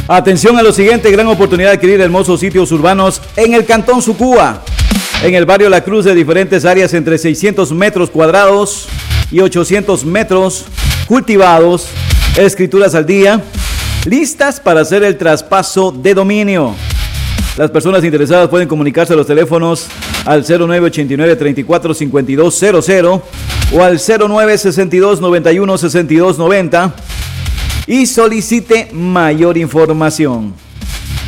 Atención a lo siguiente, gran oportunidad de adquirir hermosos sitios urbanos en el Cantón Sucúa, en el barrio La Cruz, de diferentes áreas entre 600 metros cuadrados y 800 metros cultivados, escrituras al día, listas para hacer el traspaso de dominio. Las personas interesadas pueden comunicarse a los teléfonos al 0989-345200 o al 0962-91-6290 y solicite mayor información.